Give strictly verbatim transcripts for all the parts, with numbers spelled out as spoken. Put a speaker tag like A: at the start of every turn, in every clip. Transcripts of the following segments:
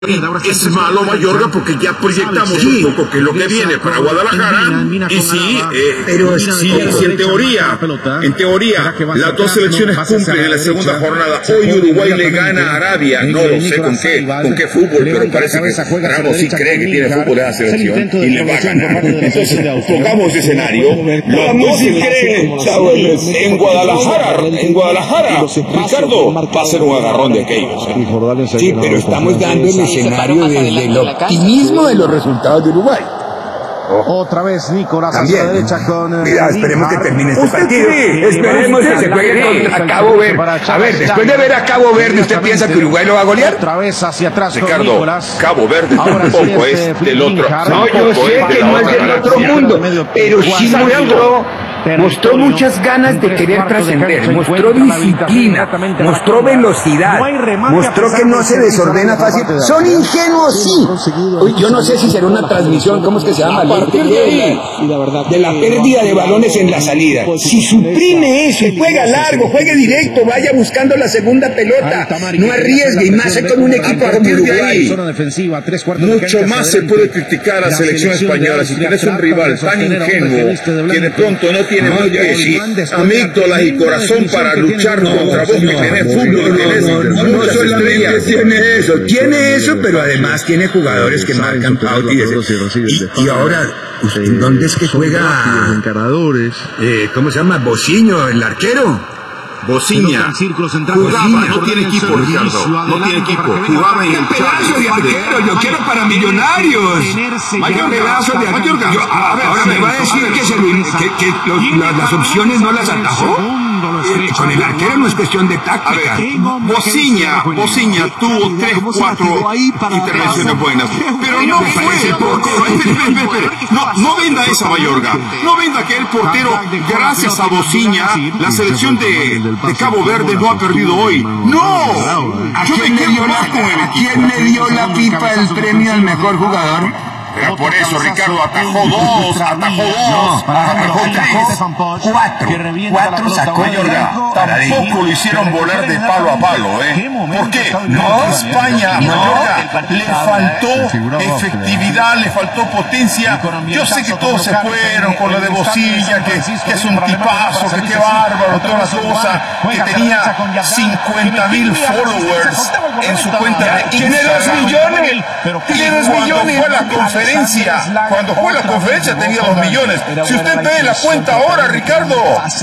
A: Es malo, Mayorga, porque ya proyectamos sí. un poco que es lo que viene para Guadalajara. Y sí, eh, pero sí, sí, en teoría, en teoría, las dos selecciones cumplen en la segunda jornada. Hoy Uruguay le gana a Arabia. No lo sé con qué, con qué fútbol, pero parece que Ramos sí cree que tiene fútbol en la selección y le va a ganar. Entonces, pongamos escenario. Los dos sí creen en Guadalajara, en Guadalajara. Ricardo va a ser un agarrón de aquellos.
B: Sí, pero estamos dando el escenario del, del optimismo de los resultados de Uruguay.
C: Otra vez Nicolás
B: También.
C: hacia la derecha con...
B: Mira, esperemos que termine este
A: ¿Usted
B: partido.
A: cree?
B: Esperemos que se juegue contra Cabo Verde. A ver, después de ver a Cabo Verde, ¿usted piensa que Uruguay lo va a golear?
C: Otra vez hacia atrás con
A: Ricardo,
C: Nicolás.
A: Cabo Verde tampoco es del otro.
B: No, yo sé que no es del otro mundo, pero sí mostró... Mostró muchas ganas de querer trascender, mostró disciplina, mostró velocidad, mostró que no se desordena fácil. Son ingenuos, sí. Yo no sé si será una transmisión, ¿cómo es que se llama? De la pérdida de balones en la salida. Si suprime eso y juega largo, juegue directo, vaya buscando la segunda pelota, no arriesgue, y más con un equipo como Uruguay.
A: Mucho más se puede criticar a la selección española si tienes un rival tan ingenuo que de pronto no tiene más que amígdalas y corazón para luchar contra vos, que tenés fútbol, tenés
B: no, no solamente tiene eso, tiene eso, pero además tiene jugadores que marcan pauta y, y, y ahora, ¿en dónde es que juega? Eh, ¿Cómo se llama? ¿Bociño, el arquero?
A: Bociña jugaba, no tiene equipo, Ricardo, no tiene equipo, jugaba en el
B: pedazo de arquero, yo quiero para Millonarios.
A: Mayor pedazo de arquero.
B: Ahora me va a decir que, se, que, que los, la, las opciones no las atajó. Eh, con el arquero no es cuestión de táctica.
A: Bociña, Bociña tuvo tres, cuatro intervenciones buenas, pero no fue. No, no venda esa, Mayorga. No venda que el portero, gracias a Bociña, la selección de, de Cabo Verde no ha perdido hoy. ¡No!
B: ¿A quién le dio la, ¿a quién le dio la pipa el premio al mejor jugador?
A: Pero por eso Ricardo atajó dos, atajó dos, atajó tres,
B: cuatro, cuatro sacó Mayorga.
A: Tampoco lo hicieron volar de palo a palo, ¿eh? ¿Por qué? No, España, Mayorga, le faltó efectividad, le faltó potencia. Yo sé que todos se fueron con lo de Bocilla, que, que es un tipazo, que qué bárbaro, toda la cosa, que tenía cincuenta mil followers en su cuenta de Instagram.
B: Tiene dos millones, tiene dos millones.
A: Fue la conferencia. Cuando fue la conferencia tenía dos millones. Si usted ve la cuenta ahora, Ricardo,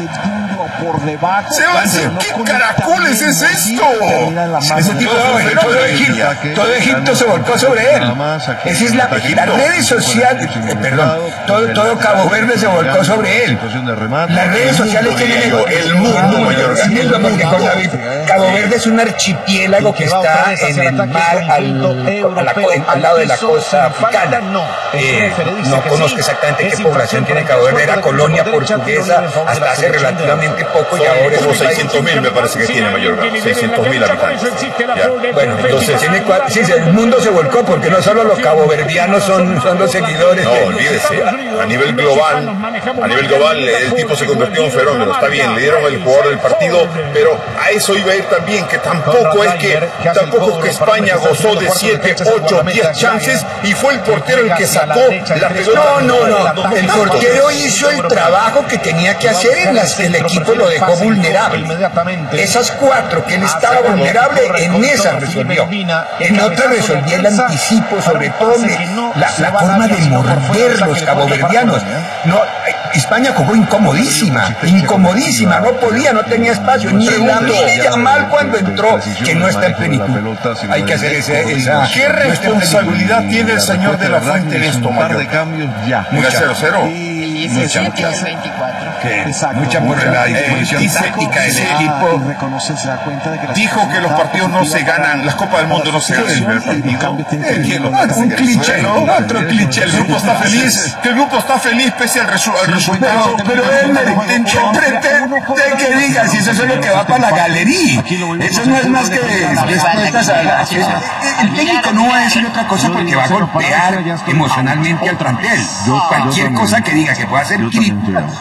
A: se va a decir, ¿qué caracoles es esto?
B: Ese tipo de todo Egipto, todo Egipto se volcó sobre él. Esa es la, las redes sociales, eh, perdón, todo, todo Cabo Verde se volcó sobre él. Las redes sociales tienen el, el mundo, Mayorga. Es lo que con David. Cabo Verde es un archipiélago que está en el mar al, a la, al lado de la costa africana. Eh, no conozco exactamente qué población tiene Cabo Verde, era colonia portuguesa hasta hace relativamente poco y ahora es
A: como seiscientos mil me parece que tiene, Mayorga, seiscientos mil habitantes. Ya.
B: Bueno, entonces tiene cuatro, sí, el mundo se volcó porque no solo los caboverdianos son, son los seguidores.
A: No, olvídese, a, a nivel global, a nivel global el tipo se convirtió en un fenómeno, está bien, le dieron el jugador del partido, pero a eso iba a ir también, que tampoco es que, tampoco es que España gozó de siete, ocho, diez chances y fue el portero el que sacó la pelota.
B: No, no, no, el portero hizo el trabajo que tenía que hacer en las que el equipo lo dejó vulnerable. Esas cuatro que él estaba vulnerable, en esas resolvió. En otras resolvió el anticipo, sobre todo la, la forma de morder los caboverdianos. No, España jugó incomodísima, incomodísima, no podía, no tenía espacio, ni el Lamine Yamal cuando entró, que no está en plenitud. Hay que hacer esa... esa
A: ¿Qué responsabilidad tiene el señor de la Fuente en esto, Mayor? Mucha cero cero.
D: Mucha, mucha,
B: mucha por la disposición táctica del equipo.
A: Dijo que los partidos no se ganan, las Copas del Mundo no se ganan en el partido.
B: Un cliché, ¿no? Otro cliché.
A: El grupo está feliz, que el grupo está feliz pese al, resu al resultado.
B: Pero él me pretende que diga si eso es lo que va para la galería. Eso no es más que respuestas a la... El técnico no va a decir otra cosa porque va a golpear emocionalmente al plantel. Cualquier cosa que diga que pueda ser crítica, va a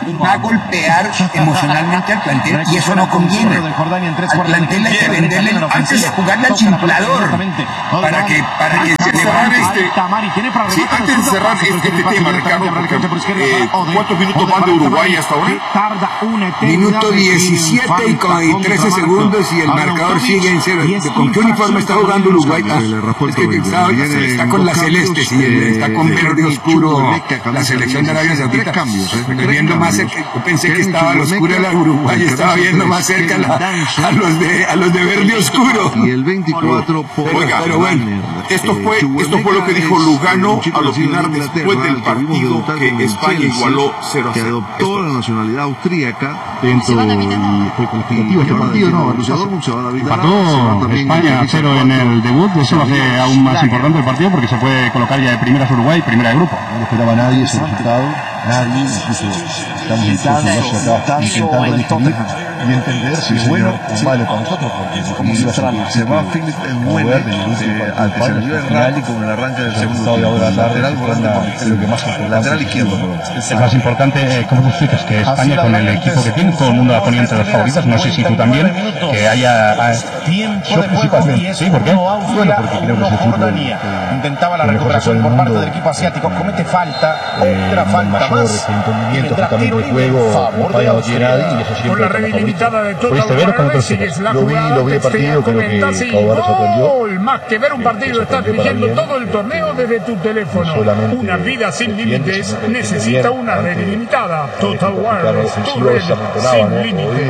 B: golpear emocionalmente al plantel y eso no conviene. Al plantel hay que venderle antes de jugarle al chimplador para que, para que se levante.
A: Este, sí, antes de cerrar este, este tema, Ricardo, porque, eh, ¿cuántos minutos van de Uruguay hasta ahora?
B: Minuto diecisiete y con trece segundos y el marcador sigue en cero. ¿Con qué uniforme está jugando Uruguay? Ah, es que está, está con la celeste, sí, está con verde oscuro la selección de Arabia Saudita. Viendo más cerca, yo pensé que estaba al oscuro la Uruguay, estaba viendo más cerca la, a los de a los de verde oscuro.
D: Y el veinticuatro por
A: Oiga, pero bueno, esto fue esto fue lo que dijo Lugano al opinar después del partido que España igualó cero a cero.
D: Que adoptó la nacionalidad austríaca dentro y fue calificativo este partido, no, el luchador se va a David.
E: Empató España a cero en el debut, eso hace aún más importante el partido porque se puede colocar ya de primeras Uruguay, primera de grupo.
C: No esperaba nadie ese resultado, nadie, incluso estamos incluso acá intentando discutir y entender si es bueno o malo para nosotros, porque como iba a
D: se va Philip Nwene al que salió en rally con el arranque del segundo
C: ahora lateral
D: es lo que más lateral izquierdo.
E: Es más importante, como tú explicas, que España con el equipo que tiene, todo el mundo la ponía entre los favoritos, no sé si tú también, que haya...
C: Yo principalmente.
E: ¿Sí? ¿Por qué?
C: Bueno, porque creo que es el fútbol
F: intentaba la recuperación por parte del equipo asiático, comete falta, otra falta más,
C: y tendrá tiro libre en favor de Austria.
F: Por la red ilimitada de Total Warnes, la
C: lo vi, lo vi el partido, creo que Cabo Verde sorprendió.
F: Más que ver un partido, estás dirigiendo todo el torneo desde tu teléfono. Una vida sin límites necesita una red ilimitada. Total Warnes, tu red sin límites.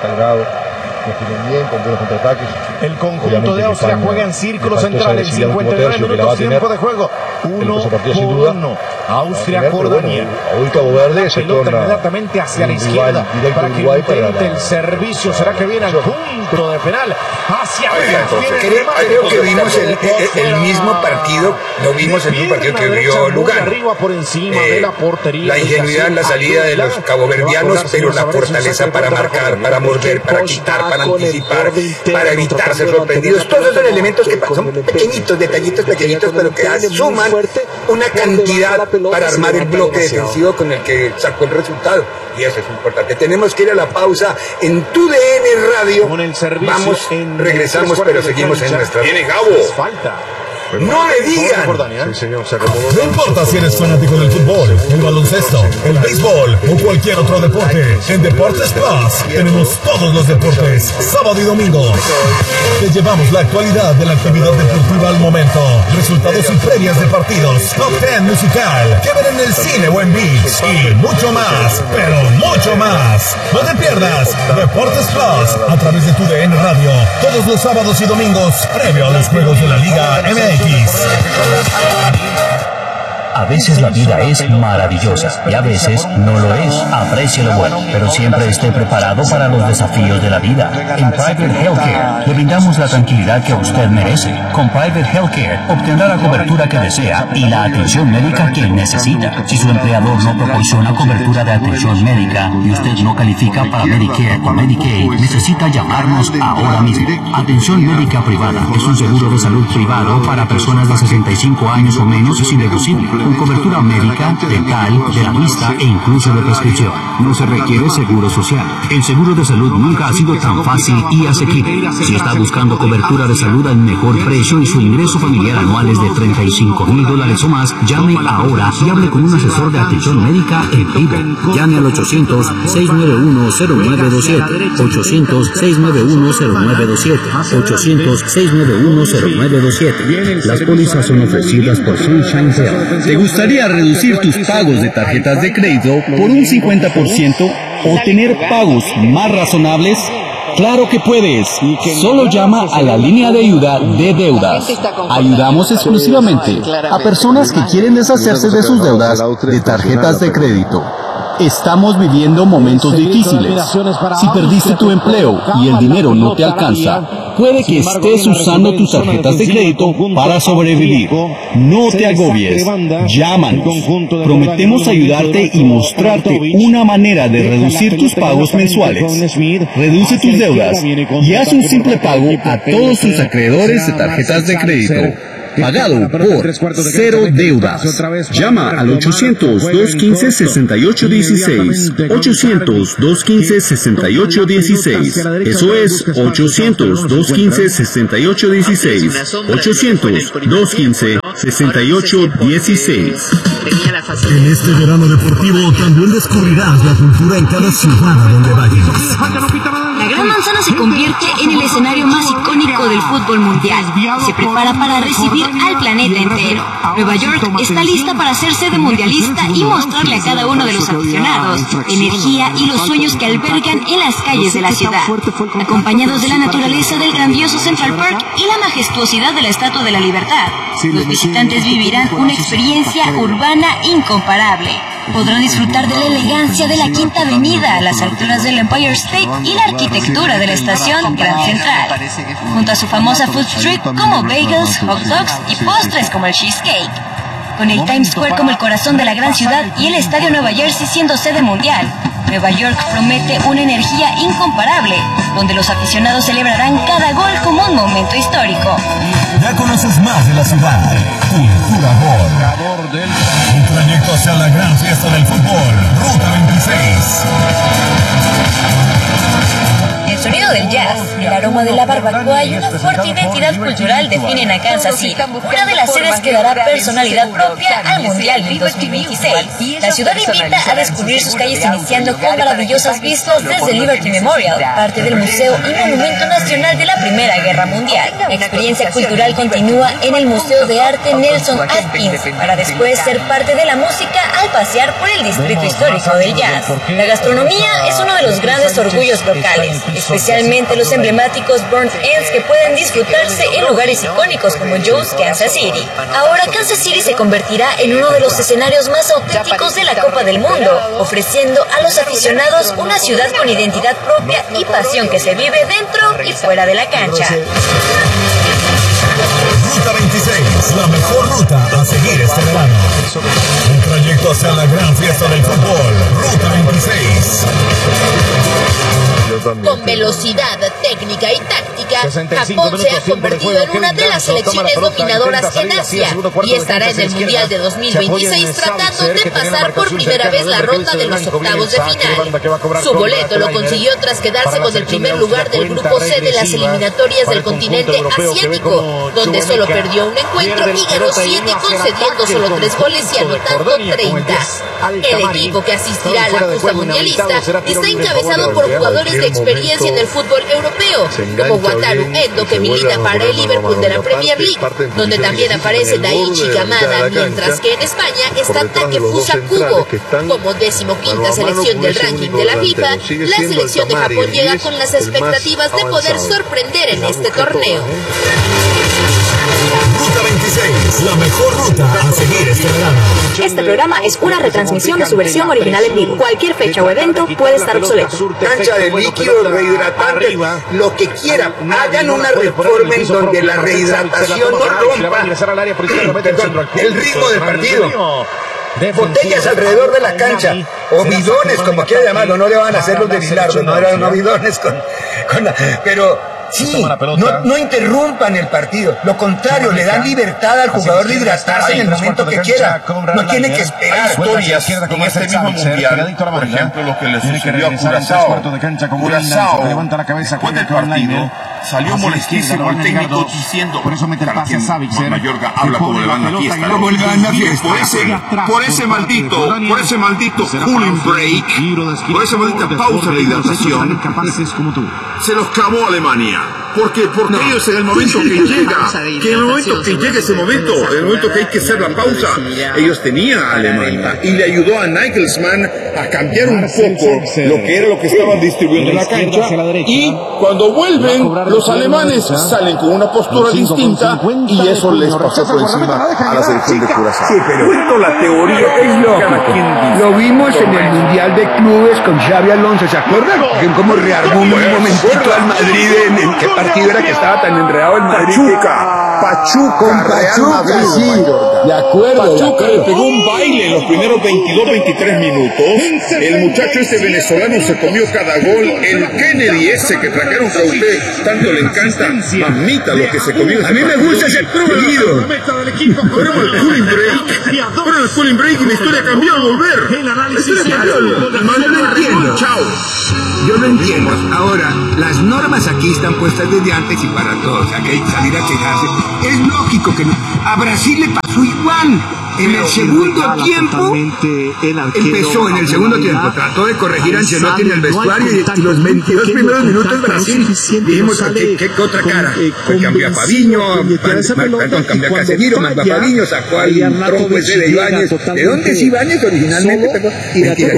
C: Bien, con buenos contraataques.
F: El conjunto de Austria juega en círculo central en cincuenta y nueve minutos tiempo de juego. Uno por uno. Austria Jordania.
C: Hoy Cabo Verde se
F: pelota inmediatamente hacia la izquierda para que intente el servicio. ¿Será que viene al punto de penal? Hacia
B: Creo, creo que vimos el, el, el mismo partido, lo vimos en un partido que vio Lugano.
F: Arriba por encima
B: eh,
F: de la portería.
B: La ingenuidad en la salida de los caboverdianos, pero la fortaleza para marcar, para morder, para quitar, para anticipar, para evitar ser sorprendidos. Todos esos son elementos que son pequeñitos, detallitos pequeñitos, pero que suman una cantidad para armar el bloque defensivo con el que sacó el resultado. Y eso es importante. Tenemos que ir a la pausa en Tu D N Radio. Vamos, regresamos, pero seguimos en nuestra...
A: Viene Gabo.
F: Falta.
B: ¡No me digan!
C: Sí, señor, se acomodó.
G: No importa si eres fanático del fútbol, el baloncesto, el béisbol o cualquier otro deporte. En Deportes Plus tenemos todos los deportes, sábado y domingo. Te llevamos la actualidad de la actividad deportiva al momento. Resultados y previas de partidos, top ten musical, que ver en el cine o en Beach y mucho más, pero mucho más. No te pierdas Deportes Plus a través de Tu D N Radio todos los sábados y domingos previo a los juegos de la Liga M X.
H: A veces la vida es maravillosa y a veces no lo es. Aprecie lo bueno, pero siempre esté preparado para los desafíos de la vida. En Private Healthcare le brindamos la tranquilidad que usted merece. Con Private Healthcare obtendrá la cobertura que desea y la atención médica que necesita. Si su empleador no proporciona cobertura de atención médica y usted no califica para Medicare o Medicaid, necesita llamarnos ahora mismo. Atención médica privada es un seguro de salud privado para personas de sesenta y cinco años o menos sin deducible, con cobertura médica, dental, de la vista e incluso de prescripción. No se requiere seguro social. El seguro de salud nunca ha sido tan fácil y asequible. Si está buscando cobertura de salud al mejor precio y su ingreso familiar anual es de treinta y cinco mil dólares o más, llame ahora y hable con un asesor de atención médica en vivo. Llame al ochocientos, seis nueve uno, cero nueve dos siete, ochocientos, seis nueve uno, cero nueve dos siete, ochocientos, seis nueve uno, cero nueve dos siete. Las pólizas son ofrecidas por Sunshine Health.
I: ¿Te gustaría reducir tus pagos de tarjetas de crédito por un cincuenta por ciento o tener pagos más razonables? ¡Claro que puedes! Solo llama a la línea de ayuda de deudas. Ayudamos exclusivamente a personas que quieren deshacerse de sus deudas de tarjetas de crédito. Estamos viviendo momentos difíciles. Si perdiste tu empleo y el dinero no te alcanza, puede que estés usando tus tarjetas de crédito para sobrevivir. No te agobies. Llámanos. Prometemos ayudarte y mostrarte una manera de reducir tus pagos mensuales. Reduce tus deudas y haz un simple pago a todos tus acreedores de tarjetas de crédito. pagado por Cero Deudas. Llama al ochocientos, dos quince, sesenta y ocho dieciséis. ochocientos, dos quince, sesenta y ocho dieciséis. Eso es ochocientos, dos quince, sesenta y ocho dieciséis. ochocientos, dos quince, sesenta y ocho dieciséis.
G: En este verano deportivo también descubrirás la cultura en cada ciudad a donde vayas.
J: La Gran Manzana se convierte en el escenario más icónico del fútbol mundial. Se prepara para recibir al planeta entero. Nueva York está lista para ser sede mundialista y mostrarle a cada uno de los aficionados la energía y los sueños que albergan en las calles de la ciudad, acompañados de la naturaleza del grandioso Central Park y la majestuosidad de la Estatua de la Libertad. Los visitantes vivirán una experiencia urbana incomparable. Podrán disfrutar de la elegancia de la Quinta Avenida a las alturas del Empire State y la arquitectura de la estación Grand Central, junto a su famosa Food Street como bagels, hot dogs y postres como el cheesecake. Con el Times Square como el corazón de la gran ciudad y el Estadio Nueva Jersey siendo sede mundial, Nueva York promete una energía incomparable, donde los aficionados celebrarán cada gol como un momento histórico.
G: Ya conoces más de la ciudad. Cultura Gol. Un trayecto hacia la gran fiesta del fútbol. Ruta veintiséis.
J: El sonido del jazz, el aroma de la barbacoa y una fuerte identidad cultural definen a Kansas City, una de las sedes que dará personalidad propia al Mundial del dos mil veintiséis. La ciudad invita a descubrir sus calles iniciando con maravillosas vistas desde Liberty Memorial, parte del Museo y Monumento Nacional de la Primera Guerra Mundial. La experiencia cultural continúa en el Museo de Arte Nelson Atkins, para después ser parte de la música al pasear por el distrito histórico del jazz. La gastronomía es uno de los grandes orgullos locales, especialmente los emblemáticos burnt ends que pueden disfrutarse en lugares icónicos como Joe's Kansas City. Ahora Kansas City se convertirá en uno de los escenarios más auténticos de la Copa del Mundo, ofreciendo a los aficionados una ciudad con identidad propia y pasión que se vive dentro y fuera de la cancha.
G: Ruta veintiséis, la mejor ruta a seguir este verano. Un trayecto hacia la gran fiesta del fútbol. Ruta veintiséis.
J: Con velocidad, técnica y táctica, Japón se ha convertido en una de las selecciones dominadoras en Asia y estará en el Mundial de dos mil veintiséis tratando de pasar por primera vez la ronda de los octavos de final. Su boleto lo consiguió tras quedarse con el primer lugar del grupo C de las eliminatorias del continente asiático, donde solo perdió un encuentro y ganó siete concediendo solo tres goles y anotando treinta. El equipo que asistirá a la justa mundialista está encabezado por jugadores de experiencia en el fútbol europeo, como Wataru Endo, que milita para el Liverpool de la Premier League, donde también aparece Daichi Kamada, mientras que en España está Takefusa Kubo. Como decimoquinta selección del ranking de la FIFA, la selección de Japón llega con las expectativas de poder sorprender en este torneo.
G: Ruta veintiséis, la mejor ruta a seguir este verano.
J: Este programa es una retransmisión de su versión original en vivo. Cualquier fecha o evento puede estar obsoleto.
B: Cancha de líquido, rehidratante, lo que quieran. Hagan una reforma en donde la rehidratación no rompa el ritmo del partido. Botellas alrededor de la cancha, o bidones, como quiera llamarlo. No le van a hacer los de Bilardo, no eran no bidones con, con la, pero sí, no, no interrumpan el partido. Lo contrario, le dan libertad al jugador de hidratarse en el momento que quiera. No tiene que esperar.
A: Historias en este mismo mundial, por ejemplo, lo que le sucedió a Curazao. Curazao, después del partido, salió molestísimo el técnico diciendo, claro, que Mayorga habla como le van la fiesta.
B: Como le van la fiesta.
A: Por ese, por ese maldito, por ese maldito cooling break, por esa maldita pausa de hidratación, se los clavó Alemania. Porque, porque no. ellos en el momento que llega, que en el momento que llega ese momento, en el momento que hay que hacer la pausa, ellos tenían a Alemania y le ayudó a Nagelsmann a cambiar un poco lo que era lo que estaban distribuyendo en la cancha. Y cuando vuelven, los alemanes salen con una postura distinta y eso les pasó por encima a la selección de Curazao.
B: Sí, pero la teoría es lógica. Lo vimos en el Mundial de Clubes con Xabi Alonso, ¿se acuerdan? Como rearmó un momentito al Madrid en el que partido era que estaba tan enredado el Madrid.
A: Pachuca. Pachuca, Real Madrid.
B: Sí, de acuerdo.
A: Pachuca le pegó un baile en los primeros veintidós, veintitrés minutos. El muchacho este venezolano se comió cada gol. El Kennedy ese que trajeron a usted tanto le encanta. Mamita lo que se comió.
B: A mí me gusta ese seguido.
A: Fueron al cooling break. Fueron al cooling break y la historia cambió al volver. La historia cambió al volver.
B: Yo lo entiendo.
A: Chao.
B: Yo lo entiendo. Ahora, las normas aquí están puestas desde antes y para todos. O sea, que hay que salir a quejarse. Es lógico que no. A Brasil le pasó igual. En el segundo tiempo, empezó en el segundo tiempo, trató de corregir a Ancelotti en el vestuario y, y los veintidós primeros minutos Brasil, dijimos, ¿qué, qué, qué otra cara? Pues cambió a Fabiño, perdón, cambió a Casemiro, mandó a Fabiño, sacó al tronco ese de Ibáñez. ¿De dónde es Ibáñez originalmente? Mentira,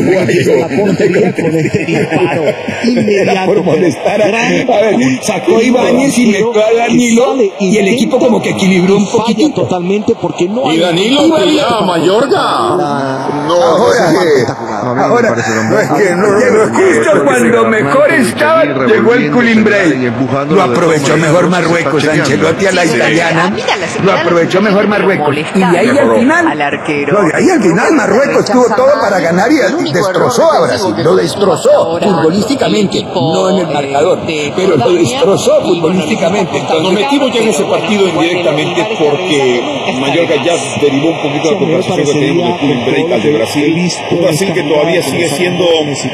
B: era por molestar a... A ver, sacó a Ibáñez y metió a Danilo y el equipo como que equilibró un poquitito.
K: Totalmente porque no
A: hay... Y Danilo que ya Mayorga.
B: No, ahora que, ahora, no es que no, no, justo cuando mejor estaba, llegó el cooling break. Lo aprovechó mejor Marruecos, Ancelotti a la italiana. Lo aprovechó mejor Marruecos. Y de ahí al final, no, de ahí al final Marruecos tuvo todo para ganar y destrozó a Brasil. Lo destrozó futbolísticamente, no en el marcador, pero lo destrozó futbolísticamente.
A: Nos metimos ya en ese partido indirectamente porque Mayorga ya derivó un poquito la conversación que tenemos del cooling break al de Brasil. Un Brasil que todavía sigue siendo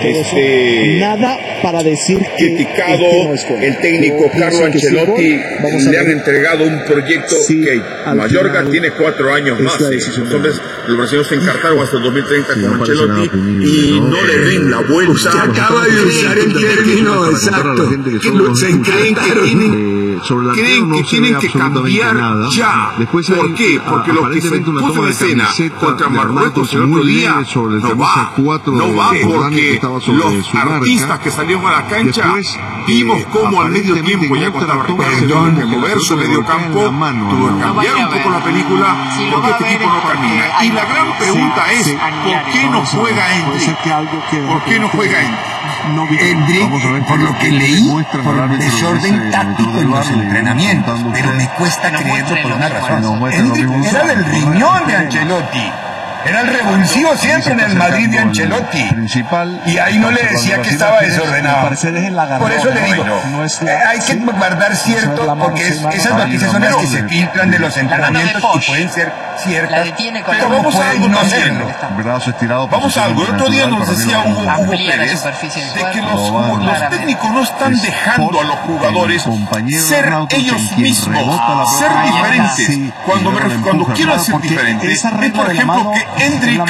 A: este,
K: nada para decir
A: criticado. El técnico Carlo Ancelotti le han entregado un proyecto que Mayorga tiene cuatro años más. Entonces los brasileños se encartaron hasta el dos mil treinta con Ancelotti y no le den la vuelta.
B: Usted acaba de usar el término exacto. Se creen que tienen creen que tienen que cambiar ya. ¿Por qué? Porque lo que se puso en escena contra Marruecos el otro día no va, no va porque los artistas que salieron a la cancha vimos cómo al medio tiempo ya contaba perdón de moverse al medio campo tuvo que cambiar un poco la película porque este equipo no camina. Y la gran pregunta es ¿por qué no juega Endrick? ¿Por qué no juega Endrick? Endrick, por lo que leí, por el desorden táctico en los entrenamientos, pero me cuesta creerlo por una razón. Endrick era del riñón de Ancelotti. Era el revulsivo siempre en el Madrid de Ancelotti. Y ahí no le decía que estaba desordenado. Por eso le digo, hay que guardar cierto, porque esas noticias son las que se filtran de los entrenamientos y pueden ser ciertas, pero como pueden no serlo.
A: Vamos a algo. El otro día nos decía Hugo, Hugo Pérez de que los, los técnicos no están dejando a los jugadores ser ellos mismos, ser diferentes. Cuando, me, cuando quiero decir diferente, es por ejemplo que Endrick,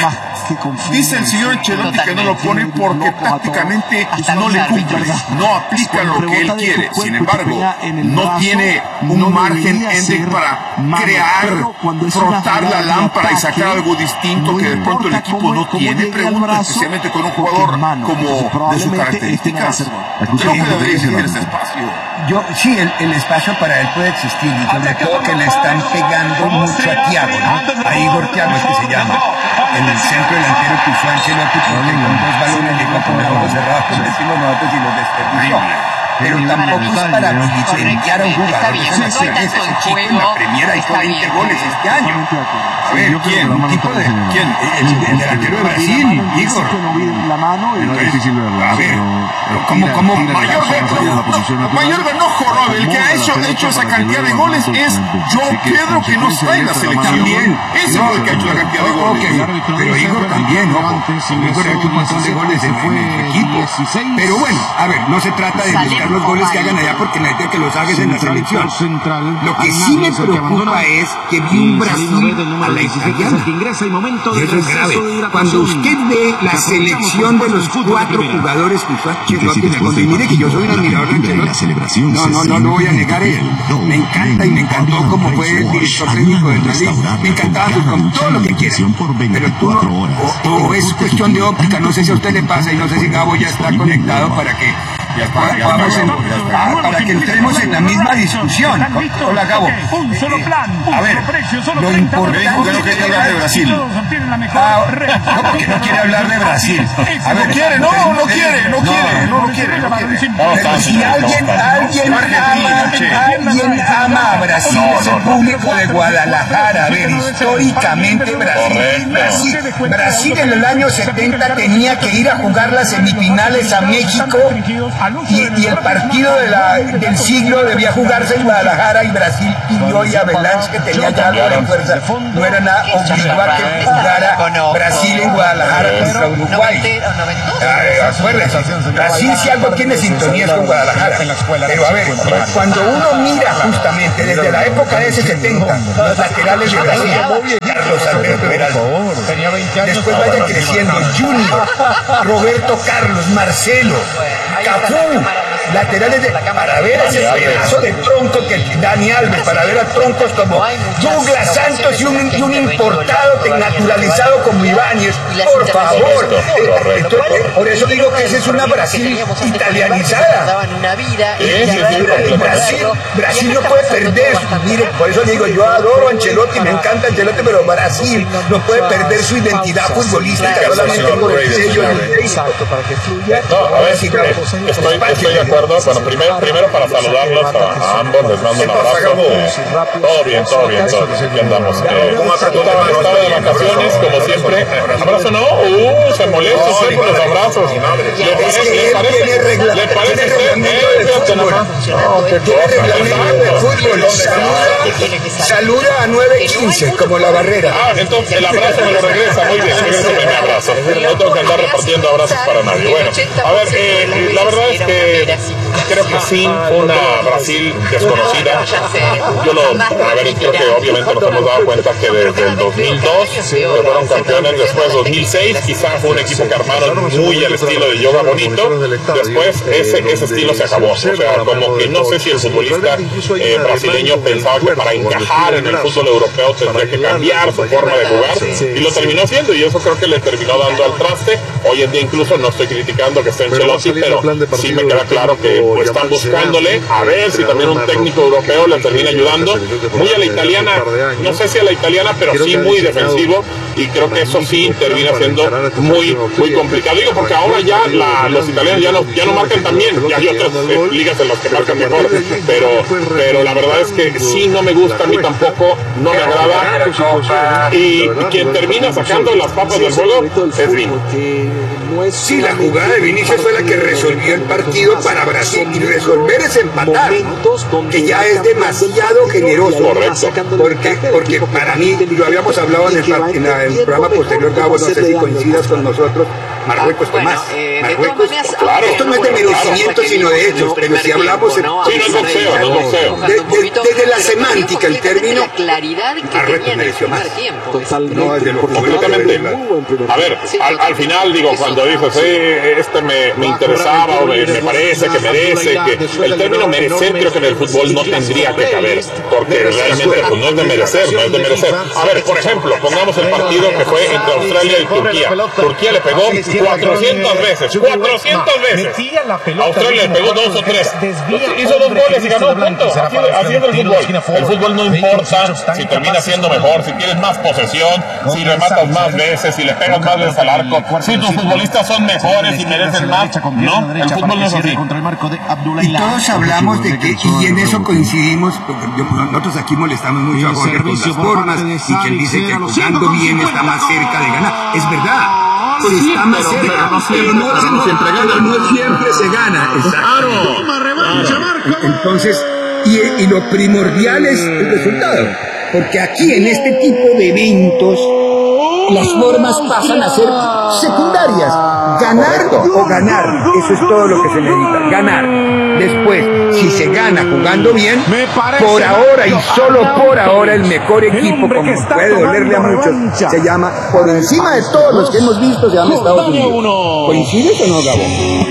A: dice el señor Ancelotti que no lo pone porque prácticamente no le cumple, no aplica lo que él quiere. Sin embargo, no tiene un margen Endrick para crear, frotar la lámpara y sacar algo distinto que de pronto el equipo no tiene. Pregunta especialmente con un jugador como de sus características. Creo que debería existir este espacio.
B: Yo, sí, el, el espacio para él puede existir y sobre todo que le están pegando mucho a Thiago, ¿no? A Igor Thiago es que se llama. En el centro delantero que usó Ancelotti porque con dos balones llegó a poner los cerrados, como decimos nosotros, y los desperdició. Pero tampoco es para vilipendiar a un jugador. Ese chico en la Premier hizo veinte goles este año. A ver, ¿quién? ¿Un tipo de quién? El delantero de Brasil, Igor. A ver, como como Mayorga no joró, el que ha hecho, hecho esa cantidad de goles es João Pedro, que no está en la selección. También, ese fue el que ha hecho la cantidad de goles. Pero Igor también, ¿no? Igor ha hecho un montón de goles en el equipo. Pero bueno, a ver, no se trata de buscar los goles que hagan allá porque la idea que los hagas en la selección. Lo que sí me preocupa es que vi un Brasil a la italiana. Y eso es grave. Cuando usted ve la selección de los cuatro jugadores que usó Ancelotti, y mire que yo soy un admirador de Ancelotti. No, no, no lo voy a negar él. Me encanta y me encantó como fue el director técnico del Madrid. Me encantaba con todo lo que quiera. Pero tú no, o, o es cuestión de óptica, no sé si a usted le pasa y no sé si Gabo ya está conectado para que Vamos en- ah, para que entremos en la misma discusión. Hola, Gabo.
F: Un solo plan, un
B: A ver,
F: solo precio, solo
B: lo
F: treinta
B: importante
F: dólares.
B: es que hablar de Brasil.
F: Todos obtienen la mejor
B: Ah,
F: red.
B: no, porque no quiere hablar de Brasil. A ver,
F: No
B: quiere, no, no quiere, no quiere, no, no quiere. Pero si alguien, alguien ama, alguien ama a Brasil, es el público de Guadalajara. A ver, históricamente Brasil, Brasil, Brasil en el año setenta tenía que ir a jugar las semifinales a México y, y el partido de la, del siglo debía jugarse en Guadalajara y Brasil pidió y Avalanche, que tenía ya la fuerza, no era nada, obligó a que jugara Brasil en Guadalajara contra Uruguay. Ah, acuérdense, Brasil si algo tiene sintonía es con Guadalajara. Pero a ver, cuando uno mira justamente desde la época de ese setenta, los laterales de Brasil, Carlos Alberto Heraldo, después vayan creciendo, Junior, Roberto Carlos, Marcelo, Cafú, laterales de, para ver ese pedazo de tronco que Dani Alves, para ver a troncos como Douglas Santos y un, y un importado naturalizado como Ibáñez, por favor. Eh, entonces, por eso digo que esa es una Brasil italianizada. Eh, Brasil, Brasil no puede perder, mire, por eso digo, yo adoro a Ancelotti, me encanta Ancelotti, pero Brasil no puede perder su identidad futbolística solamente por el sello del
L: Exacto, para que fluya. No, a ver, estoy, estoy de acuerdo. Bueno, primero, primero para saludarlos a, a ambos, les mando un abrazo. Eh, todo bien, todo bien, todo bien. Aquí andamos. Eh, estaba, estaba de vacaciones, como siempre. ¿Abrazo no? Uh, se molesta usted por los abrazos. ¿Le parece? ¿Le parece? ¿Le parece usted? No, qué cosa.
B: Saluda a nueve quince, como la barrera.
L: Ah, entonces el abrazo me lo regresa. Muy bien, regresa mi abrazo. No tengo que andar repartiendo abrazos para nadie. Bueno, a ver, eh, la verdad es que creo que sí, una Brasil desconocida. Yo lo, a ver, creo que obviamente nos hemos dado cuenta que desde el dos mil dos que fueron campeones, después dos mil seis quizá fue un equipo que armaron muy al estilo de Yoga Bonito, después ese, ese estilo se acabó, o sea, como que no sé si el futbolista eh, brasileño pensaba que para encajar en el fútbol europeo tendría que cambiar su forma de jugar, y lo terminó haciendo, y eso creo que le terminó dando al traste. Hoy en día incluso no estoy criticando que esté Ancelotti, pero sí me queda claro que pues, están buscándole a ver si también un técnico europeo le termina ayudando, muy a la italiana, no sé si a la italiana, pero sí muy defensivo, y creo que eso sí termina siendo muy muy complicado. Digo porque ahora ya la, los italianos ya no, ya no marcan tan bien, ya hay otras eh, ligas en las que marcan mejor, pero, pero la verdad es que sí no me gusta a mí tampoco, no me agrada, y quien termina sacando las papas del juego es Vini.
B: Sí, la jugada de Vinicius fue la que resolvió el partido para Brasil, y resolver es empatar, que ya es demasiado generoso.
L: Correcto.
B: Porque, porque para mí, lo habíamos hablado en el, en el programa posterior, Gabo, no sé si coincidas con nosotros, Marruecos fue más. Marruecos, claro, esto no es de merecimiento, sino de hechos, pero si hablamos en,
L: sí, no es boxeo, no es boxeo.
B: De, de, desde la semántica, el término, Marruecos mereció más.
L: No, desde lo completamente. A ver, al, al final digo, cuando dices, eh, este me, me interesaba o me, me parece que merece, que el término merecer creo que en el fútbol no tendría que caber, porque realmente pues, no es de merecer, no es de merecer. A ver, por ejemplo, pongamos el partido que fue entre Australia y Turquía. Turquía le pegó cuatrocientas veces, cuatrocientas veces. Australia le pegó dos o tres. Hizo dos goles y ganó, punto. Así, así es el fútbol. El fútbol no importa si termina siendo mejor, si tienes más posesión, si rematas más veces, si le pegas más veces al arco, si tus futbolistas son mejores y merecen más. No, el fútbol no es así.
B: Y todos hablamos de que, y en eso coincidimos, porque yo, nosotros aquí molestamos mucho a Jorge con las formas, y quien dice que jugando bien está más cerca de ganar. Es verdad. Pues sí, está más cerca, pero no siempre, no, no, no, siempre gana. Pero no siempre se gana. Claro. Entonces, y, y lo primordial es el resultado. Porque aquí en este tipo de eventos las formas pasan a ser secundarias. Ganar o ganar, eso es todo lo que se necesita, ganar. Después, si se gana jugando bien, por ahora y solo por ahora el mejor equipo, como puede dolerle a muchos, se llama, por encima de todos los que hemos visto, se llama Estados Unidos. ¿Coincides o no, Gabo?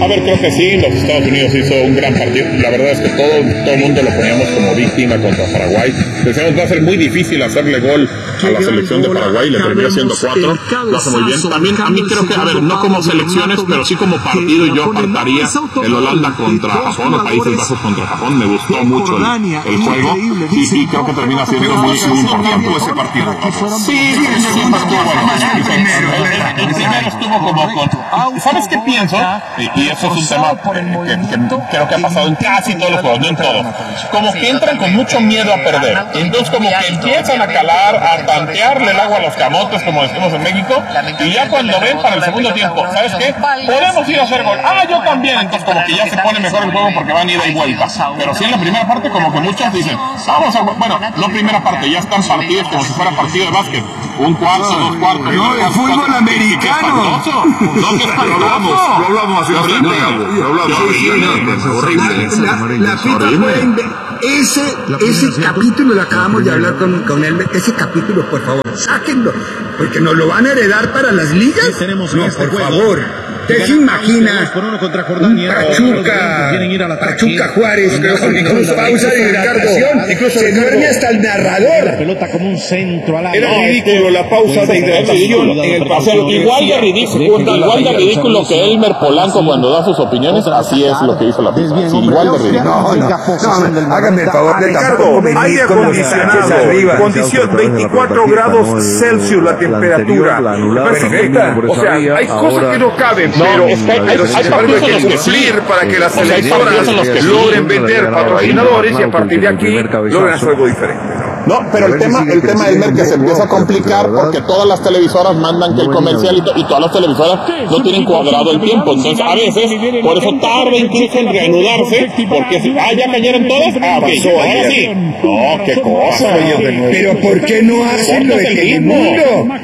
L: A ver, creo que sí, los Estados Unidos hizo un gran partido. La verdad es que todo, todo el mundo lo poníamos como víctima contra Paraguay. Decíamos, va a ser muy difícil hacerle gol a la selección de Paraguay, le terminó haciendo cuatro, lo hace muy bien. También a mí creo que, a ver, no como selecciones, pero sí como partido, yo apartaría el Holanda contra Japón, o Países Bajos contra Japón, me gustó mucho el, el juego, y sí, creo que termina siendo muy, muy importante ese partido. Sí, sí, el segundo estuvo bueno. El primero estuvo como con... ¿Sabes qué pienso? Y, y eso es un tema que, que creo que ha pasado en casi todos los juegos, no en todos. Como que entran con mucho miedo a perder. Entonces como que empiezan a calar, a tantearle el agua a los camotes, como decimos en México, y ya cuando ven para el segundo tiempo, ¿sabes qué? Podemos ir a hacer gol. Ah, yo también. Entonces como que ya se pone mejor el juego porque van ida y vuelta. Pero sí en la primera parte como que muchos dicen, vamos a... Bueno, no primera parte, ya están partidos como si fuera partido de básquet. Un cuarto, dos cuartos.
B: No, el fútbol americano.
L: No, que es
A: lo hablamos, lo hablamos hace horrible. Lo hablamos horrible.
B: La FIFA puede... Ese, ese capítulo lo acabamos de hablar con, con él. Ese capítulo, por favor, sáquenlo. Porque nos lo van a heredar para las ligas. No, por favor. ¿Usted se imagina un Pachuca, Pachuca Juárez con pausa de hidratación? Se duerme hasta el narrador.
K: La pelota como un centro al
L: Era ridículo la pausa de hidratación en el paseo. Igual de ridículo, igual de ridículo que Elmer Polanco cuando da sus opiniones, así es lo que hizo la FIFA. Igual de ridículo.
B: No, no, hágame el favor de
A: Ricardo, aire acondicionado, condición veinticuatro grados Celsius la temperatura. Perfecta. O sea, hay cosas que no caben.
L: No,
A: pero,
L: es que hay,
A: pero
L: hay,
A: sin
L: hay
A: embargo hay que
L: partidos
A: cumplir
L: que sí.
A: para que las
L: O sea, hay
A: televisoras
L: partidos en los que
A: logren
L: sí.
A: vender patrocinadores y a partir de aquí logran hacer algo diferente.
L: No, pero el tema, el tema es que se empieza a complicar porque todas las televisoras mandan que el comercial y, to, y todas las televisoras no tienen cuadrado el tiempo. Entonces, a veces, por eso tarda incluso en reanudarse, porque si, ah, ya cayeron todas, ah, ok, ahora sí. No, qué cosa.
B: Pero ¿por qué no hacen lo de Telemundo?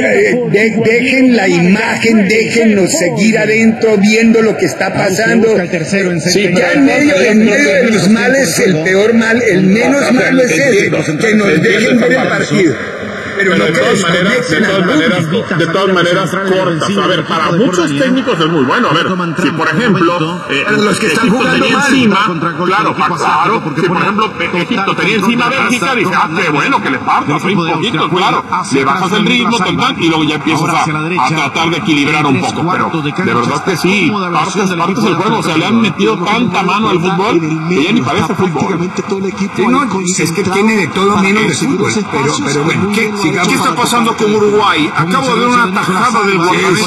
B: De, dejen la imagen, déjennos seguir adentro viendo lo que está pasando. Sí, ya en medio, en medio de los males, el peor mal, el menos malo es ese, que nos dejen ver el partido. Pero,
L: pero
B: no
L: de todas maneras, de todas maneras, de todas maneras cortas. A ver, para muchos técnicos es muy bueno. A ver, si por ejemplo, eh,
B: los que están
L: Egipto
B: jugando
L: tenía
B: mal,
L: encima, claro, claro, si por ejemplo Egipto tenía encima a Bélgica, dice, ah, qué bueno que le partas un poquito, claro, le bajas el ritmo, tal, tal, y luego ya empiezas a, a tratar de equilibrar un poco. Pero de verdad que sí, partes, partes del juego, o sea, le han metido tanta mano al fútbol que ya ni parece fútbol.
B: Sí, no, es que tiene de todo menos de fútbol, pero, pero bueno, ¿qué?
A: ¿Qué está pasando con Uruguay? Acabo de ver una tajada del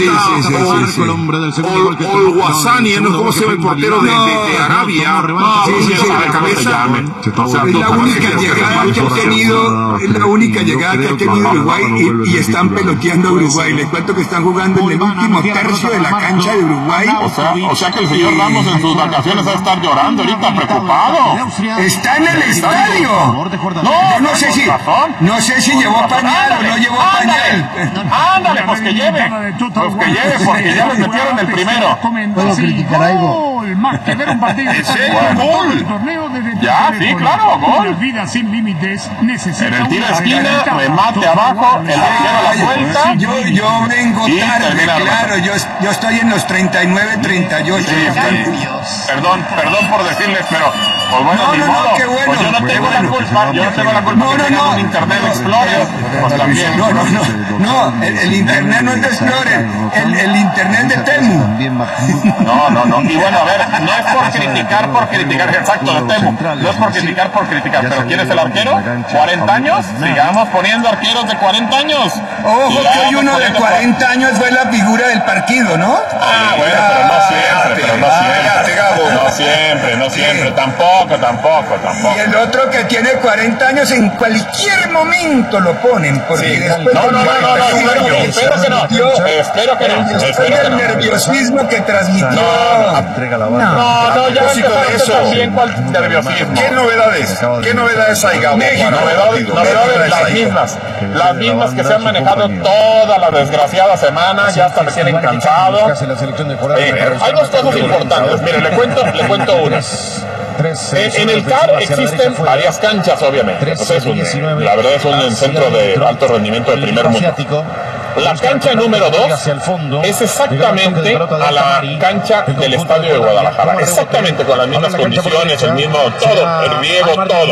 A: guardameta Olguasani, no sé cómo se llama el portero de, de, de Arabia. Sí, sí, a la cabeza.
B: Es la única llegada que ha tenido, es la única llegada que ha tenido Uruguay y, y están peloteando a Uruguay. Les cuento que están jugando en el último tercio de la cancha de Uruguay.
L: O sea, o sea que el señor Ramos en sus vacaciones va a estar llorando ahorita, preocupado.
B: Está en el estadio. No, yo no sé si, no sé si llevó pañal o no llevó pañal.
L: Ándale, pues que lleve. Pues que lleve, porque ya les metieron el primero.
K: ¿Puedo criticar algo?
F: Más que ver un partido de
L: gol. Ya, sí, claro, gol.
F: Vida sin límites necesita
L: en el tiro de esquina, remate abajo, el arquero la vuelta.
B: Yo, yo vengo tarde, claro, yo, yo estoy en los treinta y nueve, treinta y ocho.
L: Perdón, perdón por decirles, pero pues bueno,
B: no,
L: ni
B: no,
L: modo.
B: No, qué bueno,
L: pues yo no tengo bueno, la culpa, yo no tengo la culpa
B: no,
L: que
B: no,
L: tengan
B: no,
L: un Internet
B: no,
L: Explorer, pues también.
B: No, no, no, no, el, el Internet no es de Explorer, el, el Internet de Temu.
L: No, no, no, y bueno, a ver, no es por criticar, por criticar, exacto, de Temu, no es por criticar, por criticar, pero ¿quién es el arquero? ¿cuarenta años? Sigamos poniendo arqueros de cuarenta años.
B: Ojo que hoy uno de cuarenta años fue la figura del partido, ¿no?
L: Ah, bueno, pero no siempre, pero no siempre, no siempre, no siempre, tampoco, tampoco, tampoco.
B: Y el otro que tiene cuarenta años en cualquier momento lo ponen, porque
L: sí.
B: después...
L: No, no, no, no, no, espero, espero que no, espero que no, espero que no.
B: El nerviosismo que transmitió...
L: No, no, no, ya empezó eso también, ¿cuál nerviosismo?
A: ¿Qué novedades? ¿Qué novedades hay, Gabo?
L: Novedades, novedades las mismas, las mismas que se han manejado toda la desgraciada semana, ya hasta me tienen cansado. Eh, hay dos cosas importantes, mire, le cuento, le cuento una. En, en el C A R existen varias canchas, obviamente. Pues es un, la verdad es un centro de alto rendimiento de primer mundo. La cancha número dos es exactamente a la cancha del estadio de Guadalajara, exactamente con las mismas condiciones, el mismo todo, el riego,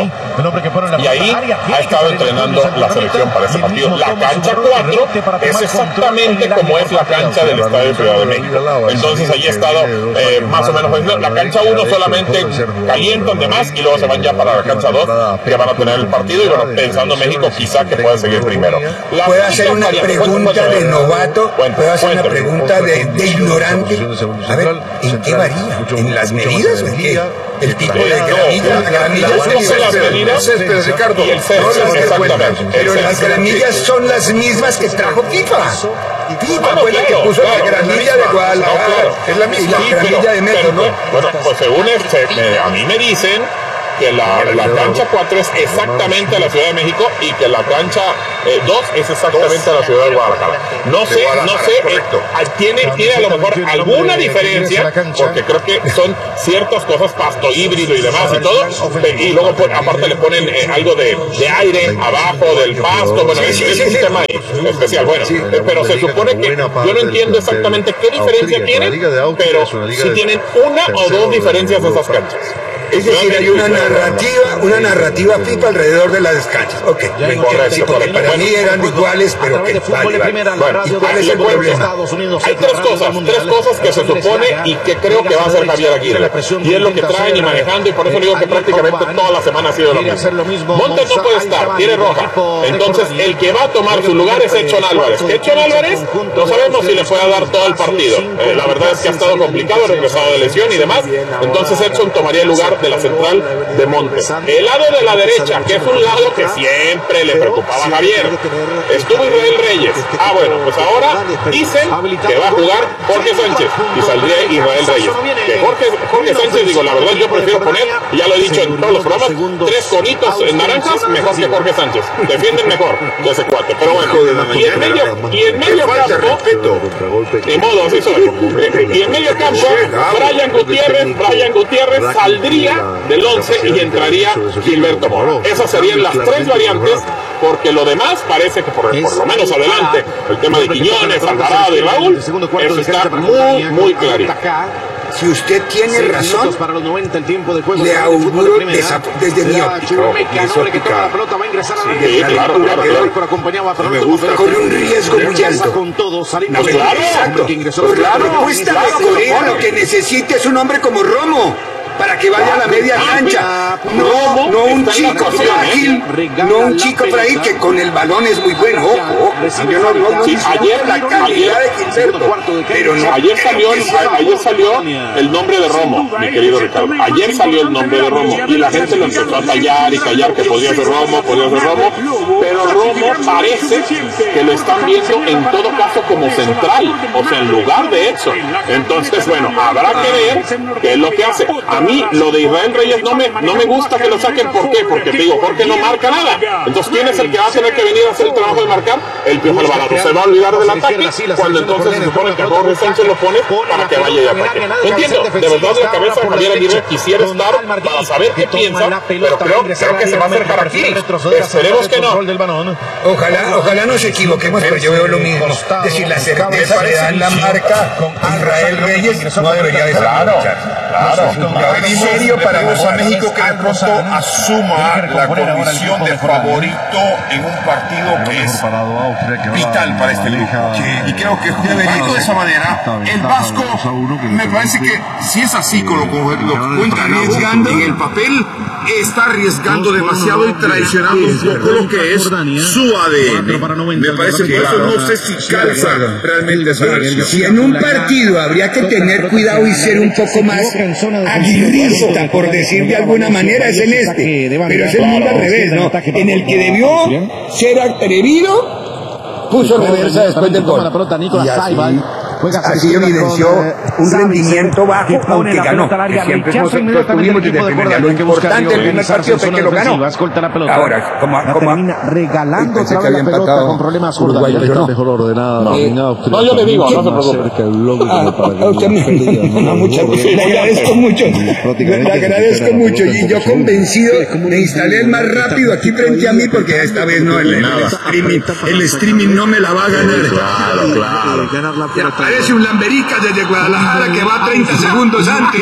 L: todo. Y ahí ha estado entrenando la selección para ese partido. La cancha cuatro es exactamente como es la cancha del estadio de Ciudad de México. Entonces ahí ha estado eh, más o menos. La cancha uno solamente calientan de más y luego se van ya para la cancha dos, que van a tener el partido. Y bueno, pensando México quizá que pueda seguir primero.
B: ¿Puedo hacer una pregunta de novato? ¿Puedo hacer una pregunta de, de ignorante? A ver, ¿en qué varía? ¿En las medidas o en qué? El tipo de gramilla, gramillas
L: no sé las medidas,
A: Ricardo,
L: y el césped, exactamente.
B: Pero las gramillas son las mismas que trajo FIFA. FIFA fue la que puso la gramilla de Guadalajara. Es la misma. Y la gramilla de metro, ¿no?
L: Bueno, pues según este, a mí me dicen que la, la cancha cuatro es exactamente a la Ciudad de México y que la cancha eh, dos es exactamente a la Ciudad de Guadalajara. No sé, no sé, eh, tiene, tiene a lo mejor alguna diferencia, porque creo que son ciertas cosas, pasto híbrido y demás y todo, y luego pues, aparte le ponen eh, algo de, de aire abajo del pasto, bueno, es, es un tema especial, bueno, eh, pero se supone que yo no entiendo exactamente qué diferencia tienen, pero sí tienen una o dos diferencias de esas canchas.
B: Es decir, hay una narrativa, una narrativa FIFA alrededor de las canchas. Ok, bueno, sí, porque para mí eran iguales, pero que vale, vale. Bueno, ¿y cuál es el problema?
L: Hay tres cosas, tres cosas que se supone y que creo que va a hacer Javier Aguirre. Y es lo que traen y manejando, y por eso digo que prácticamente toda la semana ha sido lo mismo. Montes no puede estar, tiene roja. Entonces, el que va a tomar su lugar es Edson Álvarez. Edson Álvarez, no sabemos si le puede dar todo el partido. Eh, la verdad es que ha estado complicado, regresado de lesión y demás. Entonces, Edson tomaría el lugar de la central de Montes. El lado de la derecha, que es un lado que siempre le preocupaba a Javier, estuvo Israel Reyes. Ah, bueno, pues ahora dicen que va a jugar Jorge Sánchez y saldría Israel Reyes. Que Jorge, Jorge Sánchez, digo, la verdad yo prefiero poner, ya lo he dicho en todos los programas, tres conitos en naranjas mejor que Jorge Sánchez. Defienden mejor que ese cuate. Pero bueno, y en medio, y en medio campo, ni modo, así soy. Y en medio campo, Brian Gutiérrez, Brian Gutiérrez saldría del once y entraría Gilberto Mora. Esas serían las tres variantes, porque lo demás parece que por, por lo menos adelante, el tema de Quiñones, Alvarado y Raúl, eso está muy, muy clarito.
B: Si usted tiene razón, le auguro desde mi óptica.
L: Sí, claro, claro, claro.
B: Me gusta. Corre un riesgo muy alto.
L: No, claro,
B: exacto. Claro, cuesta de Corea, lo que necesita es un hombre como Romo, para que vaya a la media cancha. No, no un chico frágil, no un chico frágil que con el balón es muy bueno. Ojo, yo no, no, no
L: sí, ayer la calidad de Gilberto, pero no. Ayer salió, ayer salió el nombre de Romo, mi querido Ricardo. Ayer salió el nombre de Romo y la gente lo empezó a tallar y callar que podía ser Romo, podía ser Romo, pero Romo parece que lo están viendo en todo caso como central, o sea, en lugar de Edson. Entonces, bueno, habrá que ver qué es lo que hace. A mí lo de Israel Reyes no me, no me gusta que lo saquen. ¿Por qué? Porque te digo, Jorge no marca nada. Entonces, ¿quién es el que va a tener que venir a hacer el trabajo de marcar? El Piojo Alvarado. Se va a olvidar del ataque cuando entonces se supone que Jorge Sánchez lo pone para que vaya y ataque. No entiendo, de verdad la cabeza de Javier Aguirre quisiera estar para saber qué piensa, pero creo, creo que se va a acercar aquí. Esperemos que no.
B: Ojalá, ojalá nos equivoquemos, pero yo veo lo mismo. Es decir, la certeza que da la marca a Israel Reyes no debería de ser.
A: Claro, claro. En serio para los a México que de pronto asuma la condición de favorito en un partido que es vital para este grupo. Y creo que jugando de esa manera, el Vasco me parece que si es así con lo que cuenta arriesgando en el papel, está arriesgando demasiado y traicionando un poco lo que es su A D N. Me parece que eso no sé si calza realmente esa versión.
B: Si en un partido habría que tener cuidado y ser un poco más aguerrista, por decir de alguna manera, es en este, pero es el mundo al revés, ¿no? En el que debió ser atrevido, puso reversa después del gol. Y así así evidenció un rendimiento bajo, aunque ganó. Siempre nosotros tuvimos desde el primer día. Lo importante del primer partido fue que lo ganó. Ahora, como, como
K: termina regalando
B: pensé que había empatado
K: con problemas
B: Uruguay, pero no.
D: Mejor ordenado,
L: no.
D: dominado.
L: No, yo le digo, no se preocupe.
B: Ah, usted me no, mucho, le agradezco mucho, le agradezco mucho, y yo convencido me instalé el más rápido aquí frente a mí, porque esta vez no, el, el streaming, el streaming no me la va a ganar.
L: Claro, claro.
B: Y aparece un Lamberica desde Guadalajara que va treinta segundos antes.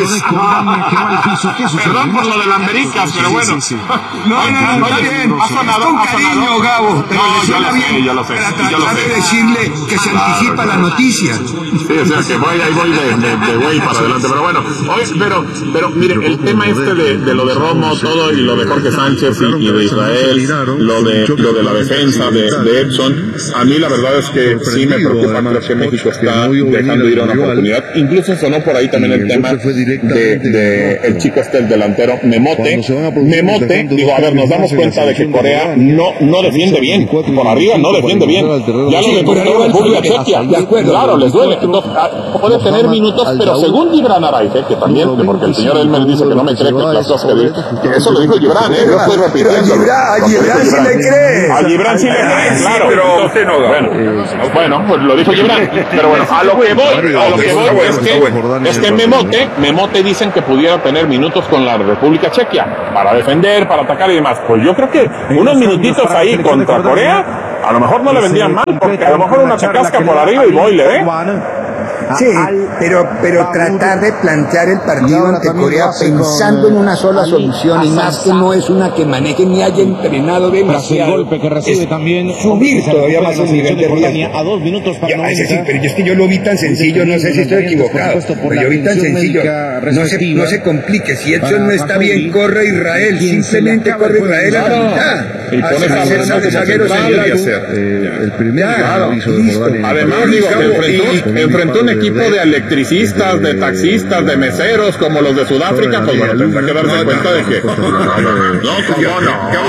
L: Perdón por lo de Lambericas, pero bueno.
B: No, no, no, está bien. Con cariño, Gabo, pero le suena bien para tratar de decirle que se anticipa la noticia.
L: Sí, o sea, que voy, ahí voy de, de, de güey para adelante, pero bueno, hoy, pero, pero mire, el tema este de, de lo de Romo, todo, y lo de Jorge Sánchez y, y de Israel, lo de, lo de la defensa de, de Edson, a mí la verdad es que sí me preocupa, creo que México está dejando ir a una oportunidad. Incluso sonó por ahí también el tema de, de el chico este, el delantero, Memote, Memote, digo, a ver, nos damos cuenta de que Corea no, no defiende bien, por arriba no defiende bien, ya lo demostró República Chequia, claro, les duele. Entonces, puede tener minutos, pero según Gibran Araife, que también, porque el señor Elmer dice que no me cree que las cosas que dice, que eso lo dijo Gibran, ¿eh? No estoy repitiendo.
B: A Gibran sí le cree.
L: A Gibran sí le cree, claro.
A: Pero usted no,
L: bueno, bueno, pues lo dijo Gibran. Pero bueno, a lo que voy, a lo que voy es que, es que Memote, Memote dicen que pudiera tener minutos con la República Chequia, para defender, para atacar y demás. Pues yo creo que unos minutitos ahí contra Corea, a lo mejor no le vendrían mal, porque a lo mejor una chacasca por arriba y boile, ¿eh?
B: Sí, pero, pero tratar de plantear el partido ante Corea pensando en una sola solución, y más que no es una que maneje ni haya entrenado demasiado.
K: El golpe que recibe también
B: subir todavía más el nivel de riesgo.
K: A dos minutos para
B: ya, es decir, pero yo es que yo lo vi tan sencillo, no sé si estoy equivocado, pero yo vi tan sencillo, no se, no se complique, si Edson no está bien, corre Israel, simplemente corre Israel a la mitad.
L: Y pones a hacer de zaguero sin hacer.
D: El primer aviso de Jordania.
L: Además, digo, enfrentó un equipo de electricistas, de taxistas, de meseros, como los de Sudáfrica, pues bueno, tendrá que darse cuenta de que... No, ¿cómo no?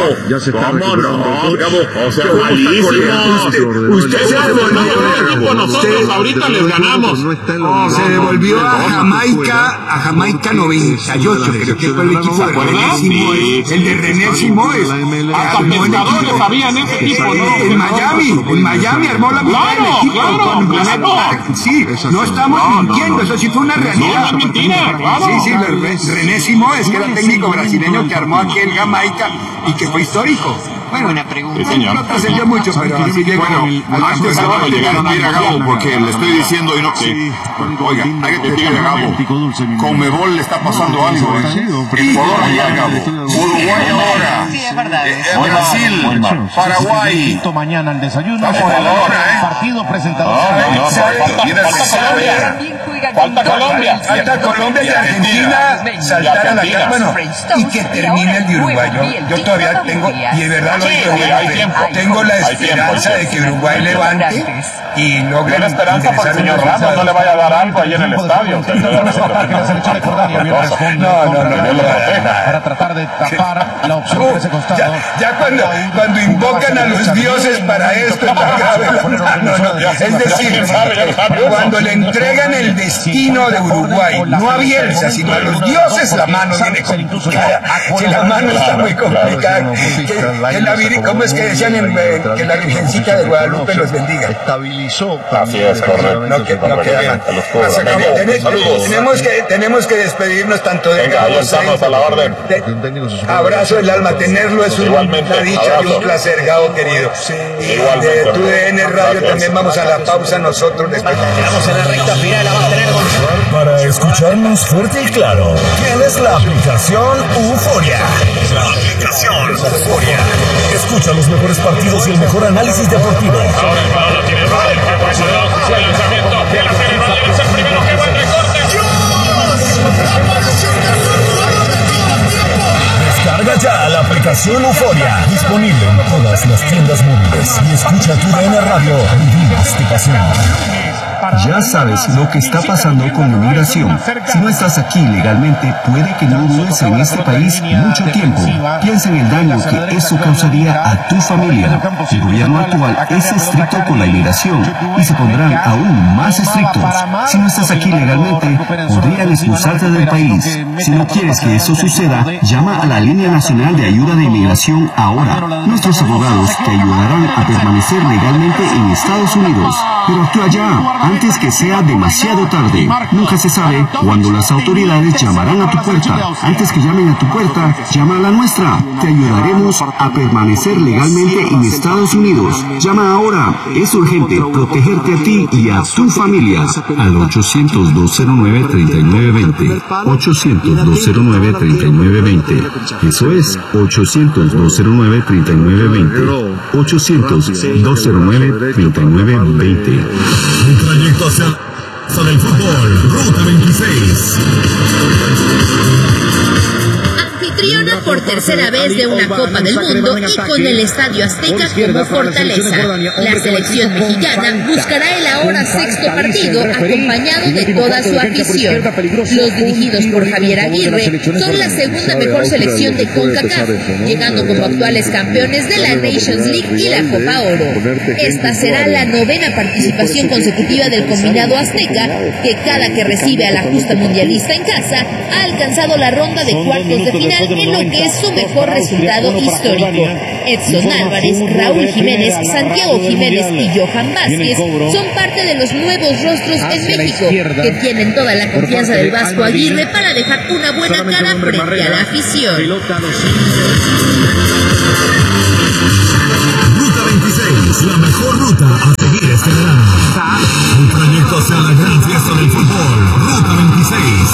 L: ¿Cómo no? O sea, malísimo.
B: Usted se devolvió,
L: nosotros ahorita les ganamos.
B: Se devolvió a Jamaica, a Jamaica noventa y ocho, creo que fue el equipo de René Simoes, el de René Simoes.
L: Hasta pescadores habían ese equipo, ¿no?
B: En Miami, en Miami armó la mitad del equipo.
L: Claro,
B: sí, no estamos no, mintiendo, no, no. Eso sí fue una realidad.
L: No, mentira, claro.
B: Sí, sí, René Simoes, que era el técnico brasileño que armó aquel Jamaica y que fue histórico. Bueno, buena pregunta.
L: Sí, señor.
B: No trascendió mucho, pero así llegó.
A: Bueno, antes sábado llegaron a ir a Gabo, porque le estoy diciendo y no que, oiga, hay que decirle a Gabo, Conmebol le está pasando algo, ¿eh? Ecuador allá, Gabo. Uruguay ahora.
J: Sí, es verdad.
A: Eh, Brasil, Paraguay.
K: Mañana al desayuno.
A: Estamos ahora, ¿eh?
K: Partido presentado.
L: Falta Colombia.
B: Falta Colombia y Argentina saltar a la cara. Bueno, y que termine el de Uruguay. Yo, yo todavía tengo, y de verdad lo digo, tengo la esperanza de que Uruguay levante y logre.
L: Tiene esperanza porque el señor Ramos no le vaya a dar algo ahí en el estadio.
B: No, no, no, no.
K: Para tratar de tapar la opción de ese costado.
B: Ya cuando, cuando invocan a los dioses para esto, es más grave. No, no, es decir, cuando le entregan el destino de Uruguay, no a Bielsa, sino a los dioses, la mano viene complicada. Si la mano está muy complicada, que, que la vir, ¿cómo es que decían en, que la Virgencita de Guadalupe los bendiga?
D: Estabilizó.
L: Así es, correcto.
B: No, que, no queda mal. Tenemos que, tenemos que despedirnos tanto de
L: Venga, Gabo. Estamos a la orden.
B: De, abrazo del alma, tenerlo es un, una dicha y un placer, Gabo querido. Y de tu D N Radio también vamos a la pausa nosotros después.
J: Estamos en la recta final, la vamos a tener con...
G: Para escucharnos fuerte y claro, tienes la aplicación Euforia. La aplicación Euforia. Escucha los mejores partidos y el mejor análisis deportivo.
L: Ahora el balón tiene el lanzamiento de la serie, es el primero que va al recorte.
G: Descarga ya la aplicación Euforia, disponible en todas las tiendas móviles, y escucha tu D N Radio. Vivimos tu pasión.
M: Ya sabes lo que está pasando con la inmigración. Si no estás aquí legalmente, puede que no dudes en este país mucho tiempo. Piensa en el daño que eso causaría a tu familia. El gobierno actual es estricto con la inmigración y se pondrán aún más estrictos. Si no estás aquí legalmente, podrían expulsarte del país. Si no quieres que eso suceda, llama a la Línea Nacional de Ayuda de Inmigración ahora. Nuestros abogados te ayudarán a permanecer legalmente en Estados Unidos. Pero actúa ya, antes que sea demasiado tarde. Nunca se sabe cuándo las autoridades llamarán a tu puerta. Antes que llamen a tu puerta, llama a la nuestra. Te ayudaremos a permanecer legalmente en Estados Unidos. Llama ahora. Es urgente protegerte a ti y a tu familia.
N: Al ochocientos, dos cero nueve, treinta y nueve veinte. ochocientos, dos cero nueve, treinta y nueve veinte. Eso es ochocientos, dos cero nueve, treinta y nueve veinte. ochocientos, dos cero nueve, treinta y nueve veinte.
G: Un trayecto hacia el del fútbol, Ruta veintiséis.
O: Anfitriona por tercera vez de una Copa del Mundo y con el Estadio Azteca como fortaleza. La selección mexicana buscará el ahora sexto partido acompañado de toda su afición. Los dirigidos por Javier Aguirre son la segunda mejor selección de CONCACAF, llegando como actuales campeones de la Nations League y la Copa Oro. Esta será la novena participación consecutiva del combinado azteca, que cada que recibe a la justa mundialista en casa ha alcanzado la ronda de cuartos de final en lo que es su mejor resultado histórico. Edson Álvarez, Raúl Jiménez, Santiago Jiménez y Johan Vázquez son parte de los nuevos rostros en México, que tienen toda la confianza del Vasco Aguirre para dejar una buena cara frente a la afición.
G: Ruta veintiséis, la mejor ruta a seguir este verano. Un trayecto hacia la gran fiesta del fútbol, Ruta veintiséis.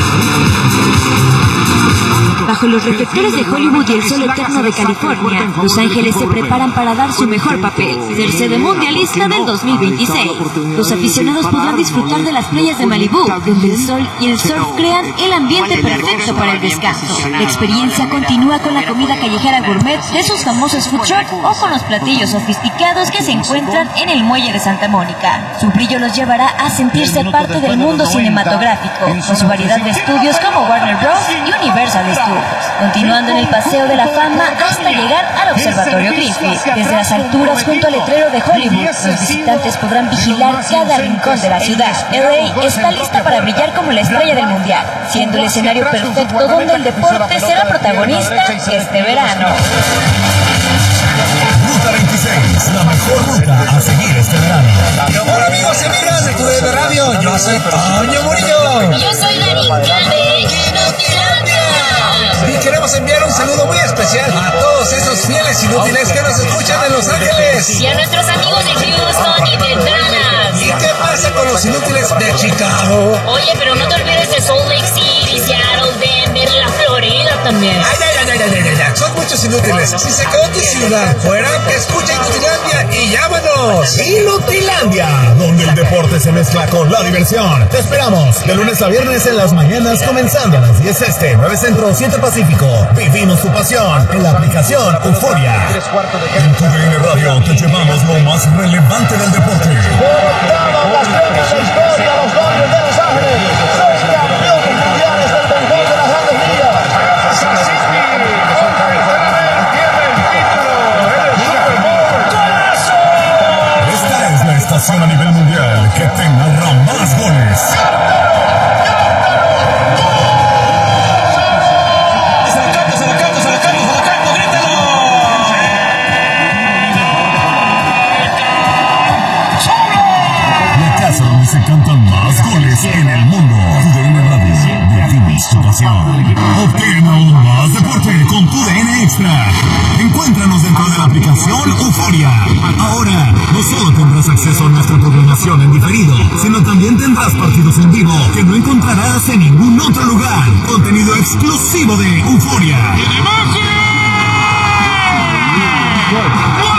J: Bajo los reflectores de Hollywood y el sol eterno de California, Los Ángeles se preparan para dar su mejor papel, ser sede mundialista del dos mil veintiséis. Los aficionados podrán disfrutar de las playas de Malibú, donde el sol y el surf crean el ambiente perfecto para el descanso. La experiencia continúa con la comida callejera gourmet de sus famosos food trucks o con los platillos sofisticados que se encuentran en el muelle de Santa Mónica. Su brillo los llevará a sentirse parte del mundo cinematográfico, con su variedad de estudios como Warner Bros. y Universal Studios. Continuando en el Paseo de la Fama hasta llegar al Observatorio Griffith. Desde las alturas junto al letrero de Hollywood, los visitantes podrán vigilar cada rincón de la ciudad. L A está lista para brillar como la estrella del mundial, siendo el escenario perfecto donde el deporte será protagonista este verano.
G: Ruta veintiséis, la mejor ruta a seguir este verano.
P: Hola amigos y amigas de tu D M Radio, yo soy Toño Murillo.
O: Yo soy Darinka de Inutilandia.
P: Y queremos enviar un saludo muy especial a todos esos fieles inútiles que nos escuchan en Los Ángeles.
O: Y a nuestros amigos de Houston y de Dallas.
P: ¿Y qué pasa con los inútiles de Chicago?
O: Oye, pero no te olvides de Salt Lake City, Seattle, Denver, la Florida también.
P: Ay, ay, ay, ay, ay, ay, ay, son muchos inútiles. Si se quedó tu ciudad fuera, escucha Inutilandia y llámanos.
G: Inutilandia, donde el deporte se mezcla con la diversión. Te esperamos de lunes a viernes en las mañanas, comenzando a las diez este, nueve centro, siete pacífico. Vivimos tu pasión en la aplicación Euforia. En tu D N Radio te llevamos lo más relevante del deporte. Esta es la estación a nivel mundial que te narra más goles. Donde se cantan más goles en el mundo. Tu D N Radio, vivimos tu pasión. Obtén aún más deporte con tu D N Extra. Encuéntranos dentro de la aplicación Euforia. Ahora, no solo tendrás acceso a nuestra programación en diferido, sino también tendrás partidos en vivo que no encontrarás en ningún otro lugar. Contenido exclusivo de Euforia. ¡Tiene magia!